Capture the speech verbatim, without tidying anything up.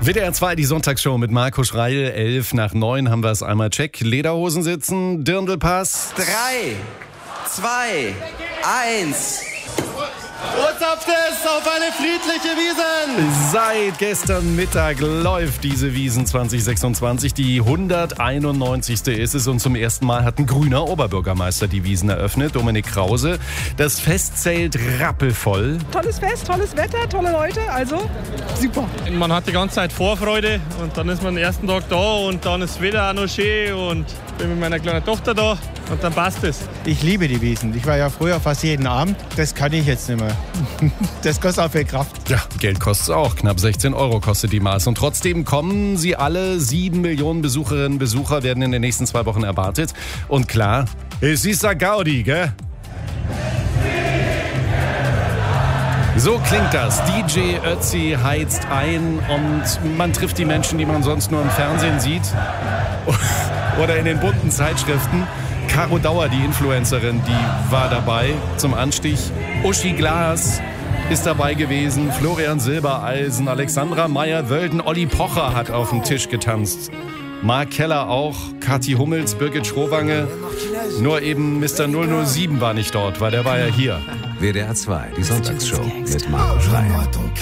W D R zwei, die Sonntagsshow mit Marco Schreil. elf nach neun haben wir es einmal. Check. Lederhosen sitzen, Dirndlpass. Drei, zwei, eins. Urzapft es auf eine friedliche Wiesn! Seit gestern Mittag läuft diese Wiesn zwanzig sechsundzwanzig. Die hunderteinundneunzigste ist es und zum ersten Mal hat ein grüner Oberbürgermeister die Wiesn eröffnet, Dominik Krause. Das Festzelt rappelvoll. Tolles Fest, tolles Wetter, tolle Leute, also super. Man hat die ganze Zeit Vorfreude und dann ist man den ersten Tag da und dann ist das Wetter auch noch schön und bin mit meiner kleinen Tochter da und dann passt es. Ich liebe die Wiesn. Ich war ja früher fast jeden Abend. Das kann ich jetzt nicht mehr. Das kostet auch viel Kraft. Ja, Geld kostet es auch. Knapp sechzehn Euro kostet die Maß. Und trotzdem kommen sie alle. Sieben Millionen Besucherinnen und Besucher werden in den nächsten zwei Wochen erwartet. Und klar, es ist ein Gaudi, gell? So klingt das. D J Ötzi heizt ein und man trifft die Menschen, die man sonst nur im Fernsehen sieht oder in den bunten Zeitschriften. Caro Dauer, die Influencerin, die war dabei zum Anstich. Uschi Glas ist dabei gewesen. Florian Silbereisen, Alexandra Meyer-Wölden, Olli Pocher hat auf dem Tisch getanzt. Mark Keller auch, Kathi Hummels, Birgit Schrowange. Nur eben Mister null null sieben war nicht dort, weil der war ja hier. W D R zwei, die Sonntagsshow mit Marco Schreil.